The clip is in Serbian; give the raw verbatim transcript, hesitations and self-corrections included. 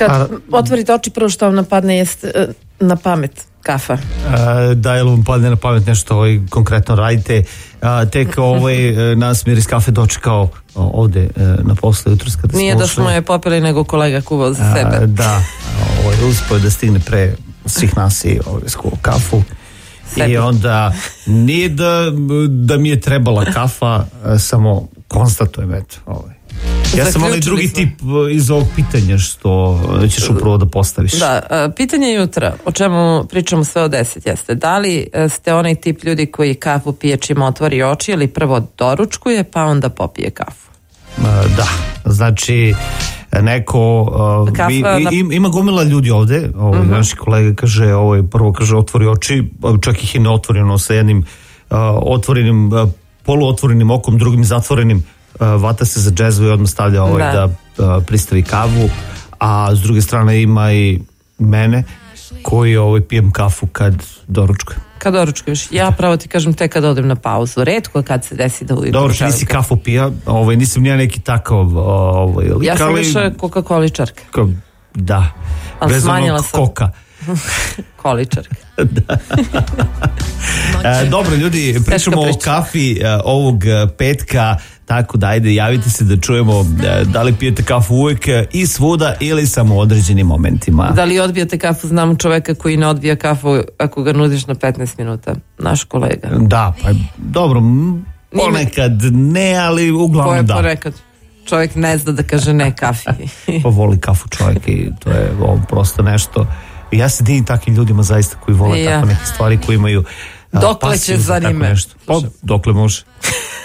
Kad A, otvorite oči, prvo što vam napadne jest na pamet kafa. A, da, jel vam padne na pamet nešto ovaj, konkretno radite? A, tek ovaj nas miris kafe dočekao ovde na poslu jutros kada Nije da smo je popili, nego kolega kuvao za sebe. A, da, ovaj, uspio da stigne pre svih nas i ovaj, skuo kafu. Sebi. I onda nije da, da mi je trebala kafa, samo konstatujem, eto, ovaj. Ja sam onaj drugi smo. tip iz ovog pitanja što ćeš upravo da postaviš. Da, pitanje jutra, o čemu pričamo sve o deset, jeste da li ste onaj tip ljudi koji kafu pije čim otvori oči ili prvo doručkuje pa onda popije kafu? Da, znači neko uh, vi, na... ima gomila ljudi ovde, ovaj, uh-huh. naši kolega kaže, ovaj, prvo kaže otvori oči, čak ih je neotvoreno sa jednim uh, otvorenim, uh, poluotvorenim okom, drugim zatvorenim, uh, vata se za džezvu i odmah stavlja ovaj, da, da uh, pristavi kavu, a s druge strane ima i mene koji ovaj, pijem kafu kad doručkujem. Kad doručkuješ? Ja pravo ti kažem tek kad odem na pauzu. Retko kad se desi da ujutro. Dobro, nisi kafu pija, ovaj, nisam nija neki takav ovaj, lik, ja sam više Coca-Coličarka. Da, ali bez onog sam. koka. Količarka. Da. e, dobro, ljudi, pričamo o kafi e, ovog petka, tako da ajde, javite se da čujemo e, da li pijete kafu uvijek i svuda ili samo u određenim momentima. Da li odbijate kafu? Znam čoveka koji ne odbija kafu ako ga nudiš na petnaest minuta. Naš kolega. Da, pa dobro, ponekad ne, ali uglavnom Koje da. Ponekad? Čovjek ne zna da kaže ne kafi. Pa voli kafu čovjek i to je ovo, prosto nešto. Ja se divim takvim ljudima zaista koji vole ja. tako neke stvari, koji imaju dokle će za njime. Pa, dokle može.